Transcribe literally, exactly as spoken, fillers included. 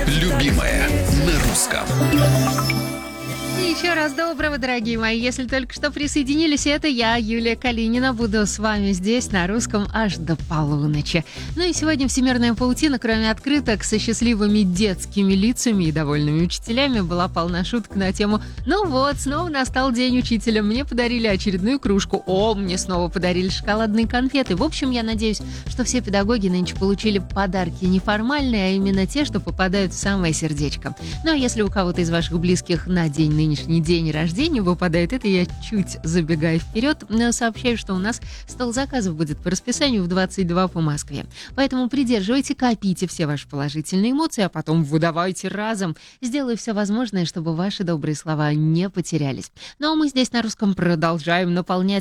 Любимая на русском. Еще раз доброго, дорогие мои. Если только что присоединились, это я, Юлия Калинина. Буду с вами здесь на русском аж до полуночи. Ну и сегодня всемирная паутина, кроме открыток со счастливыми детскими лицами и довольными учителями, была полна шуток на тему: ну вот, снова настал день учителя, мне подарили очередную кружку, о, мне снова подарили шоколадные конфеты. В общем, я надеюсь, что все педагоги нынче получили подарки неформальные, а именно те, что попадают в самое сердечко. Ну а если у кого-то из ваших близких на день нынешний день рождения выпадает, это я чуть забегая вперед, сообщаю, что у нас стол заказов будет по расписанию в двадцать два по Москве. Поэтому придерживайте, копите все ваши положительные эмоции, а потом выдавайте разом. Сделаю все возможное, чтобы ваши добрые слова не потерялись. Ну а мы здесь на русском продолжаем наполнять